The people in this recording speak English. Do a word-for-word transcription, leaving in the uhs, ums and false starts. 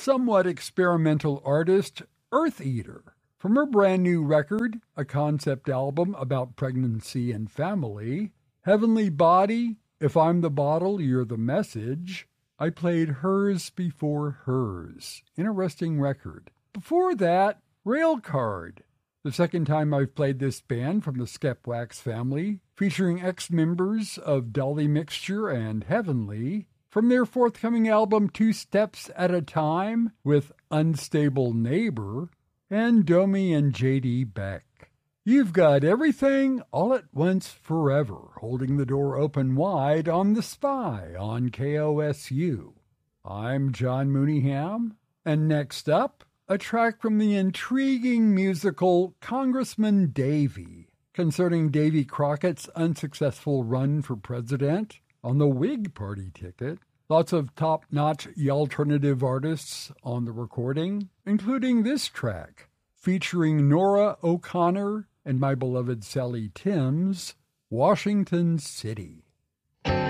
somewhat experimental artist Earth Eater. From her brand new record, a concept album about pregnancy and family, Heavenly Body, If I'm the Bottle, You're the Message, I played Hers Before Hers. Interesting record. Before that, Railcard. The second time I've played this band from the Skepwax family, featuring ex-members of Dolly Mixture and Heavenly, from their forthcoming album Two Steps at a Time with Unstable Neighbor, and Domi and J D Beck. You've got everything all at once forever, holding the door open wide on The Spy on K O S U. I'm John Mooneyham, and next up, a track from the intriguing musical Congressman Davy, concerning Davy Crockett's unsuccessful run for president on the Whig Party ticket. Lots of top-notch alternative artists on the recording, including this track, featuring Nora O'Connor and my beloved Sally Timms, Washington City.